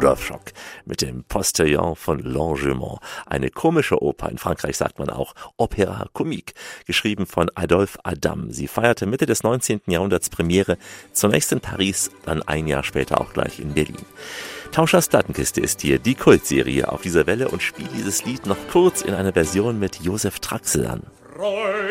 Rudolf Schock mit dem Postillon von Longement. Eine komische Oper, in Frankreich sagt man auch Opéra comique, geschrieben von Adolphe Adam. Sie feierte Mitte des 19. Jahrhunderts Premiere, zunächst in Paris, dann ein Jahr später auch gleich in Berlin. Tauschers Plattenkiste ist hier die Kultserie auf dieser Welle und spielt dieses Lied noch kurz in einer Version mit Josef Traxel an.